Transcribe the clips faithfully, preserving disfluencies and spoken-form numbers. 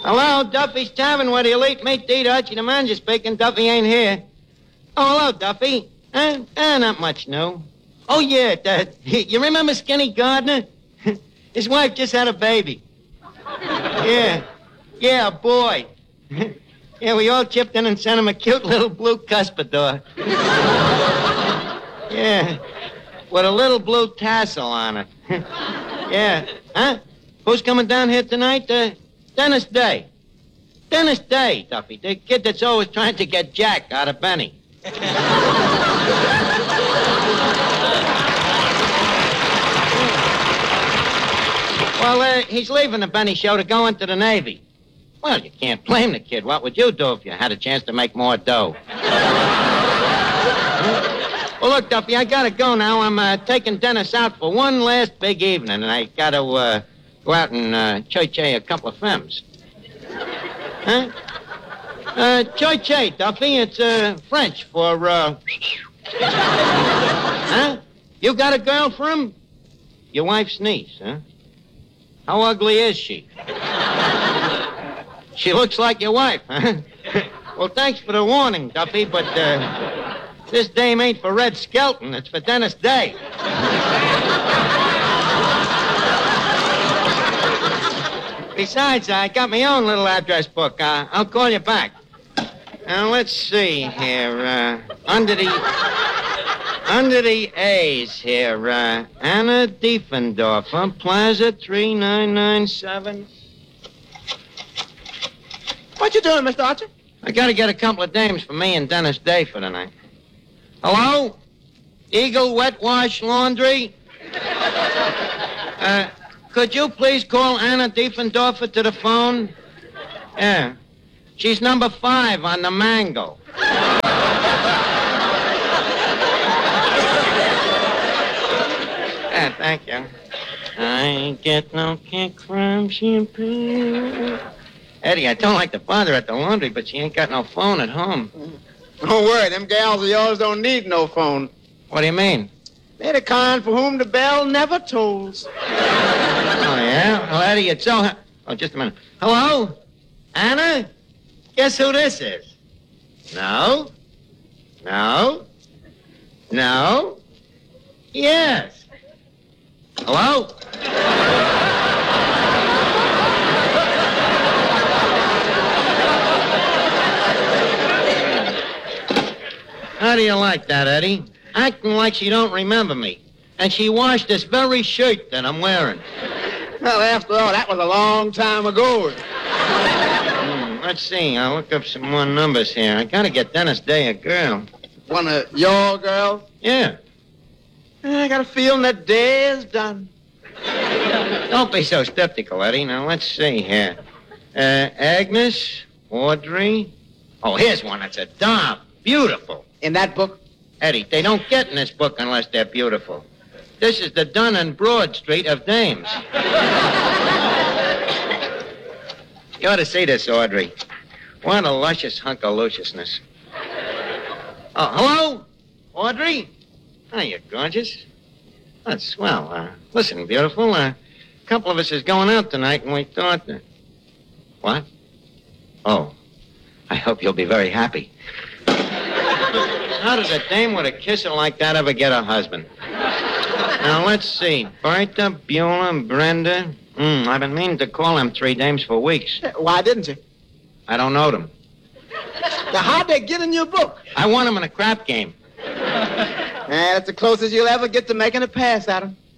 Hello, Duffy's Tavern, where the elite meet to eat. Archie the manager speaking. Duffy ain't here. Oh, hello, Duffy. Huh? Eh, not much new. Oh, yeah, that, you remember Skinny Gardner? His wife just had a baby. Yeah. Yeah, a boy. Yeah, we all chipped in and sent him a cute little blue cuspidor. Yeah. With a little blue tassel on it. Yeah. Huh? Who's coming down here tonight? Uh, Dennis Day. Dennis Day, Duffy. The kid that's always trying to get Jack out of Benny. Well, uh, he's leaving the Benny show to go into the Navy. Well, you can't blame the kid. What would you do if you had a chance to make more dough? Well, look, Duffy, I gotta go now. I'm uh, taking Dennis out for one last big evening, and I gotta uh, go out and uh, choy-choy a couple of femmes. Huh? Uh, choy-choy, Duffy. It's uh, French for, uh... Huh? You got a girl for him? Your wife's niece, huh? How ugly is she? She looks like your wife, huh? Well, thanks for the warning, Duffy, but uh, this dame ain't for Red Skelton. It's for Dennis Day. Besides, I got my own little address book. Uh, I'll call you back. Now, let's see here. Uh, under the... Under the A's here, uh, Anna Diefendorfer, Plaza three nine nine seven. What you doing, Mister Archer? I gotta get a couple of dames for me and Dennis Day for tonight. Hello? Eagle Wet Wash Laundry? Uh, could you please call Anna Diefendorfer to the phone? Yeah. She's number five on the Mango. Yeah, thank you. I get no kick from champagne. Eddie, I don't like to bother at the laundry, but she ain't got no phone at home. Don't worry, them gals of yours don't need no phone. What do you mean? They're the kind for whom the bell never tolls. Oh, yeah? Well, Eddie, it's so... Oh, just a minute. Hello? Anna? Guess who this is? No? No? No? Yes. Hello? How do you like that, Eddie? Acting like she don't remember me. And she washed this very shirt that I'm wearing. Well, after all, that was a long time ago. Hmm, let's see. I'll look up some more numbers here. I gotta get Dennis Day a girl. One of your girls? Yeah. I got a feeling that day is done. Don't be so skeptical, Eddie. Now, let's see here. Uh, Agnes, Audrey. Oh, here's one that's a dime. Beautiful. In that book? Eddie, they don't get in this book unless they're beautiful. This is the Dun and Broad Street of dames. You ought to see this, Audrey. What a luscious hunk of lusciousness. Oh, hello? Audrey? Oh, you're gorgeous. That's swell. Uh, listen, beautiful, uh, a couple of us is going out tonight, and we thought... Uh... What? Oh, I hope you'll be very happy. How does a dame with a kisser like that ever get a husband? Now, let's see. Bertha, Beulah, Brenda. Mm, I've been meaning to call them three dames for weeks. Why didn't you? I don't know them. Now, how'd they get in your book? I won them in a crap game. Eh, that's the closest you'll ever get to making a pass at them.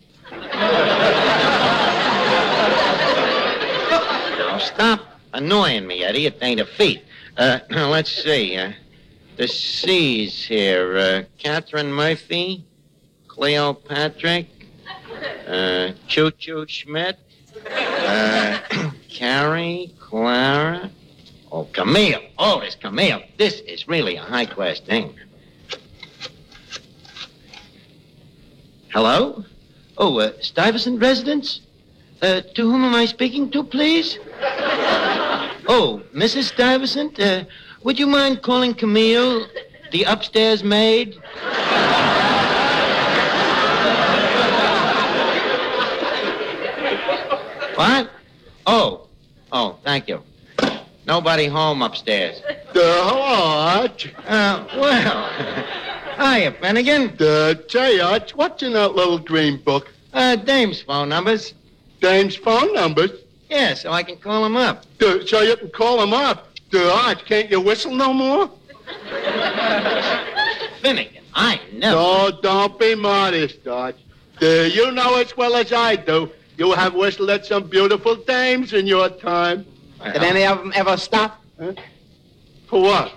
Now, stop annoying me, Eddie. It ain't a feat. Uh, let's see. Uh, the C's here. Uh, Catherine Murphy, Cleo Patrick, uh, Choo Choo Schmidt, uh, Carrie, Clara. Oh, Camille. Oh, there's Camille. This is really a high-class thing. Hello? Oh, uh, Stuyvesant residence? Uh, to whom am I speaking to, please? Oh, Missus Stuyvesant, uh, would you mind calling Camille the upstairs maid? What? Oh. Oh, thank you. Nobody home upstairs. The Arch. Uh, well, hiya, Finnegan. The J Arch. What's in that little green book? Uh, Dame's phone numbers. Dame's phone numbers. Yeah, so I can call him up. The, so you can call him up. The Arch, can't you whistle no more? Finnegan, I never... No, don't be modest, Arch. The, you know as well as I do, you have whistled at some beautiful dames in your time. Well, Did any of them ever stop? Huh? For what?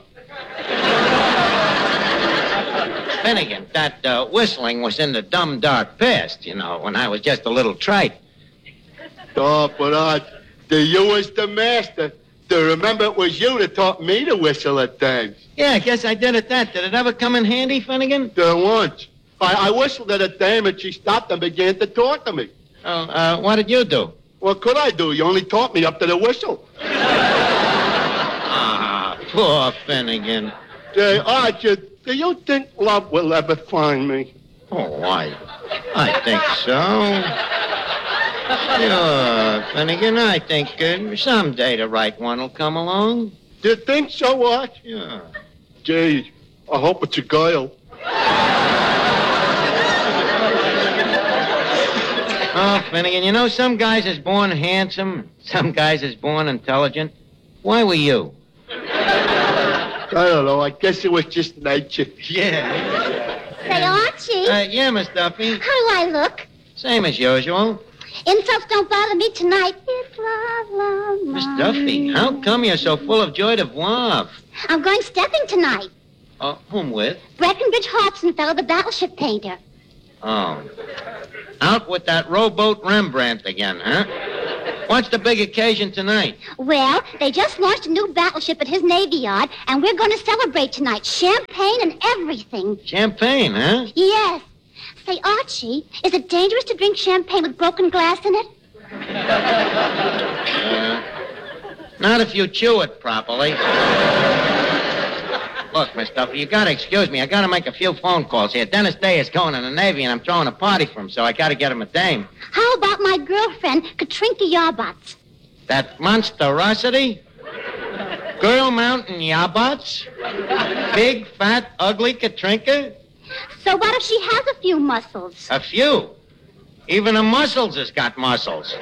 Finnegan, that uh, whistling was in the dumb, dark past, you know, when I was just a little trite. Oh, but Arch, the, you was the master. To remember it was you that taught me to whistle at dames. Yeah, I guess I did at that. Did it ever come in handy, Finnegan? The once. I, I whistled at a dame and she stopped and began to talk to me. Oh, uh, what did you do? What could I do? You only taught me up to the whistle. Ah, poor Finnegan. Say, Arch, uh, do you think love will ever find me? Oh, I, I think so. Sure, Finnegan, I think uh, someday the right one will come along. Do you think so, Arch? Yeah. Gee, I hope it's a girl. Oh, Finnegan, you know, some guys is born handsome, some guys is born intelligent. Why were you? I don't know. I guess it was just nature. Yeah. Say, Archie, Uh, yeah, Miss Duffy. how do I look? Same as usual. Insults don't bother me tonight. It's love, love, Miss love. Duffy, how come you're so full of joy de vivre? I'm going stepping tonight. Uh, whom with? Breckenridge Hobson fellow, the battleship painter. Oh. Out with that rowboat Rembrandt again, huh? What's the big occasion tonight? Well, they just launched a new battleship at his Navy Yard, and we're going to celebrate tonight. Champagne and everything. Champagne, huh? Yes. Say, Archie, is it dangerous to drink champagne with broken glass in it? Uh, not if you chew it properly. Look, Miss Duffy, you gotta excuse me. I gotta make a few phone calls here. Dennis Day is going in the Navy, and I'm throwing a party for him, so I gotta get him a dame. How about my girlfriend, Katrinka Yarbots? That monstrosity? Girl Mountain Yabots? Big, fat, ugly Katrinka? So what if she has a few muscles? A few. Even the muscles has got muscles.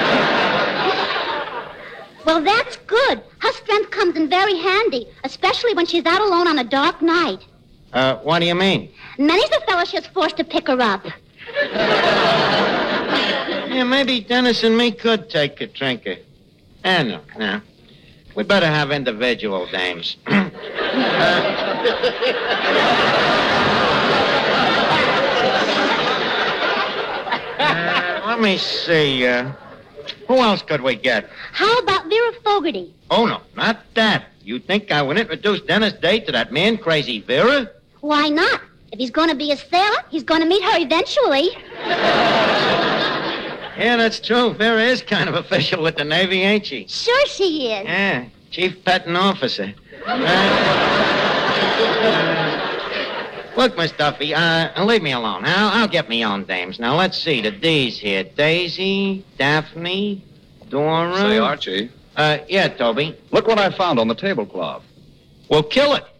Well, that's good. Her strength comes in very handy, especially when she's out alone on a dark night. Uh, what do you mean? Many's the fellowship's forced to pick her up. Yeah, maybe Dennis and me could take Katrinka. Eh, no, no. We better have individual dames. uh, uh, let me see. Uh, who else could we get? How about Vera Fogarty? Oh, no, not that. You think I would introduce Dennis Day to that man, Crazy Vera? Why not? If he's going to be a sailor, he's going to meet her eventually. Yeah, that's true. Vera is kind of official with the Navy, ain't she? Sure she is. Yeah, chief petting officer. Uh, look, Miss Duffy, uh, leave me alone. I'll, I'll get me own dames. Now, let's see. The D's here. Daisy, Daphne, Dora. Say, Archie, Uh, yeah, Toby. look what I found on the tablecloth. Well, kill it.